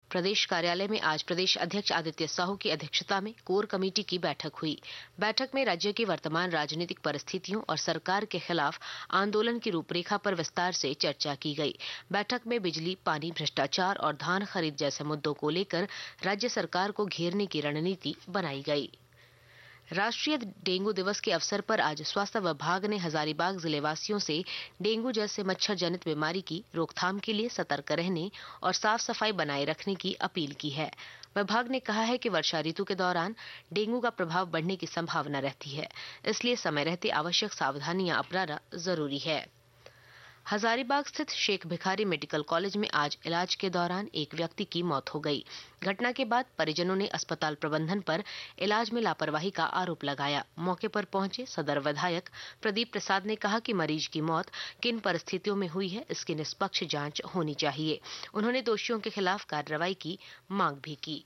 प्रदेश कार्यालय में आज प्रदेश अध्यक्ष आदित्य साहू की अध्यक्षता में कोर कमेटी की बैठक हुई। बैठक में राज्य की वर्तमान राजनीतिक परिस्थितियों और सरकार के खिलाफ आंदोलन की रूपरेखा पर विस्तार से चर्चा की गई। बैठक में बिजली, पानी, भ्रष्टाचार और धान खरीद जैसे मुद्दों को लेकर राज्य सरकार को घेरने की रणनीति बनाई गई। राष्ट्रीय डेंगू दिवस के अवसर पर आज स्वास्थ्य विभाग ने हजारीबाग जिलेवासियों से डेंगू जैसे मच्छर जनित बीमारी की रोकथाम के लिए सतर्क रहने और साफ सफाई बनाए रखने की अपील की है। विभाग ने कहा है कि वर्षा ऋतु के दौरान डेंगू का प्रभाव बढ़ने की संभावना रहती है, इसलिए समय रहते आवश्यक सावधानियां अपनाना जरूरी है। हजारीबाग स्थित शेख भिखारी मेडिकल कॉलेज में आज इलाज के दौरान एक व्यक्ति की मौत हो गई। घटना के बाद परिजनों ने अस्पताल प्रबंधन पर इलाज में लापरवाही का आरोप लगाया। मौके पर पहुंचे सदर विधायक प्रदीप प्रसाद ने कहा कि मरीज की मौत किन परिस्थितियों में हुई है, इसकी निष्पक्ष जांच होनी चाहिए। उन्होंने दोषियों के खिलाफ कार्रवाई की मांग भी की।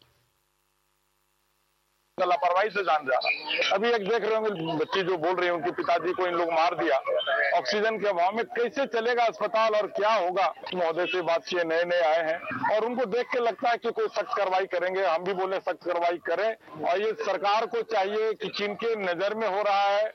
लापरवाही से जान जा रहा। अभी एक देख रहे होंगे बच्ची जो बोल रही है उनके पिताजी को इन लोग मार दिया। ऑक्सीजन के अभाव में कैसे चलेगा अस्पताल और क्या होगा। महोदय से बात किए, नए नए आए हैं और उनको देख के लगता है कि कोई सख्त कार्रवाई करेंगे। हम भी बोले सख्त कार्रवाई करें और ये सरकार को चाहिए कि जिनके नजर में हो रहा है।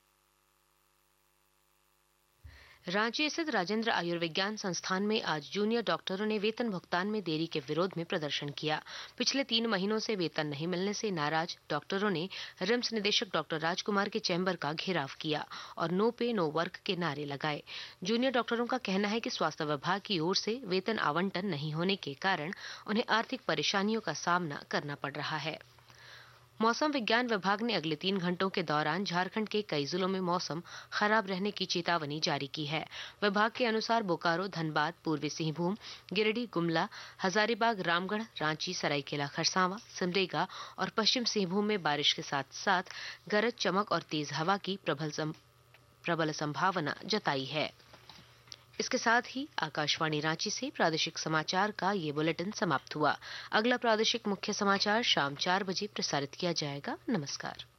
रांची स्थित राजेंद्र आयुर्विज्ञान संस्थान में आज जूनियर डॉक्टरों ने वेतन भुगतान में देरी के विरोध में प्रदर्शन किया। पिछले 3 महीनों से वेतन नहीं मिलने से नाराज डॉक्टरों ने रिम्स निदेशक डॉक्टर राजकुमार के चैम्बर का घेराव किया और नो पे नो वर्क के नारे लगाए। जूनियर डॉक्टरों का कहना है कि स्वास्थ्य विभाग की ओर से वेतन आवंटन नहीं होने के कारण उन्हें आर्थिक परेशानियों का सामना करना पड़ रहा है। मौसम विज्ञान विभाग ने अगले 3 घंटों के दौरान झारखंड के कई जिलों में मौसम खराब रहने की चेतावनी जारी की है। विभाग के अनुसार बोकारो, धनबाद, पूर्वी सिंहभूम, गिरिडीह, गुमला, हजारीबाग, रामगढ़, रांची, सरायकेला खरसावां, सिमडेगा और पश्चिम सिंहभूम में बारिश के साथ साथ गरज चमक और तेज हवा की प्रबल संभावना जताई है। इसके साथ ही आकाशवाणी रांची से प्रादेशिक समाचार का ये बुलेटिन समाप्त हुआ। अगला प्रादेशिक मुख्य समाचार शाम 4 बजे प्रसारित किया जाएगा। नमस्कार।